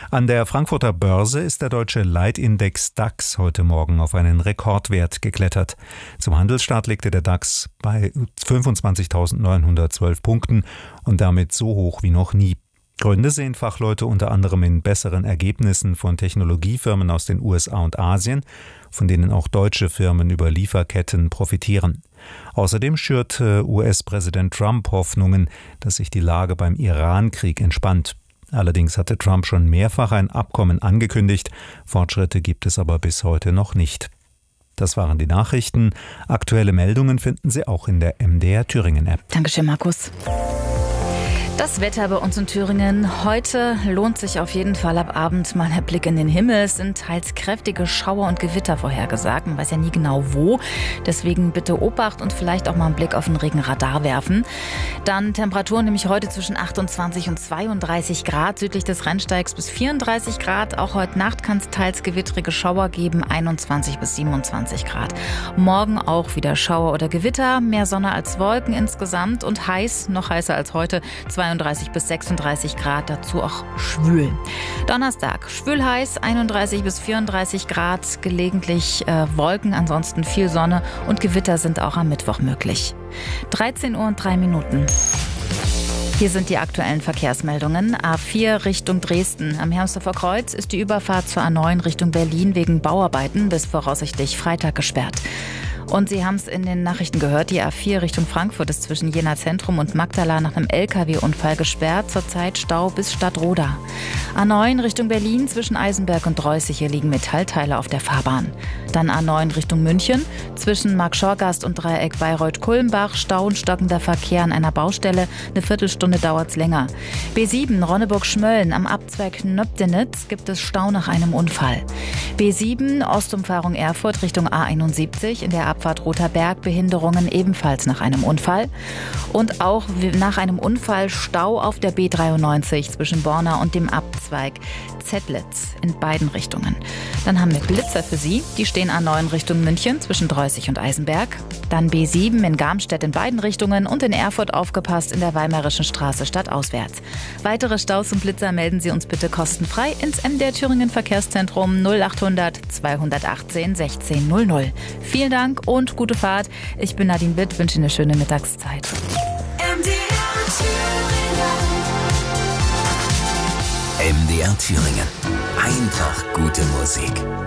An der Frankfurter Börse ist der deutsche Leitindex DAX heute Morgen auf einen Rekordwert geklettert. Zum Handelsstart legte der DAX bei 25.912 Punkten und damit so hoch wie noch nie. Gründe sehen Fachleute unter anderem in besseren Ergebnissen von Technologiefirmen aus den USA und Asien, von denen auch deutsche Firmen über Lieferketten profitieren. Außerdem schürte US-Präsident Trump Hoffnungen, dass sich die Lage beim Iran-Krieg entspannt. Allerdings hatte Trump schon mehrfach ein Abkommen angekündigt, Fortschritte gibt es aber bis heute noch nicht. Das waren die Nachrichten. Aktuelle Meldungen finden Sie auch in der MDR Thüringen-App. Dankeschön, Markus. Das Wetter bei uns in Thüringen. Heute lohnt sich auf jeden Fall ab Abend mal ein Blick in den Himmel. Es sind teils kräftige Schauer und Gewitter vorhergesagt. Man weiß ja nie genau wo. Deswegen bitte Obacht und vielleicht auch mal einen Blick auf den Regenradar werfen. Dann Temperaturen nämlich heute zwischen 28 und 32 Grad. Südlich des Rennsteigs bis 34 Grad. Auch heute Nacht kann es teils gewittrige Schauer geben. 21 bis 27 Grad. Morgen auch wieder Schauer oder Gewitter. Mehr Sonne als Wolken insgesamt und heiß, noch heißer als heute. 32 bis 36 Grad, dazu auch schwül. Donnerstag, schwül heiß, 31 bis 34 Grad, gelegentlich Wolken, ansonsten viel Sonne und Gewitter sind auch am Mittwoch möglich. 13 Uhr und 3 Minuten. Hier sind die aktuellen Verkehrsmeldungen. A4 Richtung Dresden. Am Hermsdorfer Kreuz ist die Überfahrt zur A9 Richtung Berlin wegen Bauarbeiten bis voraussichtlich Freitag gesperrt. Und Sie haben es in den Nachrichten gehört, die A4 Richtung Frankfurt ist zwischen Jena Zentrum und Magdala nach einem LKW-Unfall gesperrt. Zurzeit Stau bis Stadtroda. A9 Richtung Berlin zwischen Eisenberg und Dreußig, hier liegen Metallteile auf der Fahrbahn. Dann A9 Richtung München zwischen Marktschorgast und Dreieck Bayreuth-Kulmbach. Stau und stockender Verkehr an einer Baustelle. Eine Viertelstunde dauert es länger. B7 Ronneburg-Schmölln am Abzweig Nöbdenitz gibt es Stau nach einem Unfall. B7 Ostumfahrung Erfurt Richtung A71 in der Abfahrt Rother Berg Behinderungen ebenfalls nach einem Unfall. Und auch nach einem Unfall Stau auf der B93 zwischen Borna und dem Abzweig Zettlitz in beiden Richtungen. Dann haben wir Blitzer für Sie. Die stehen A9 Richtung München zwischen Dreußig und Eisenberg. Dann B7 in Garmstedt in beiden Richtungen und in Erfurt aufgepasst in der Weimarischen Straße stadtauswärts. Weitere Staus und Blitzer melden Sie uns bitte kostenfrei ins MDR Thüringen Verkehrszentrum 0800 218 1600. Vielen Dank und gute Fahrt. Ich bin Nadine Witt, wünsche Ihnen eine schöne Mittagszeit. MDR Thüringen. Einfach gute Musik.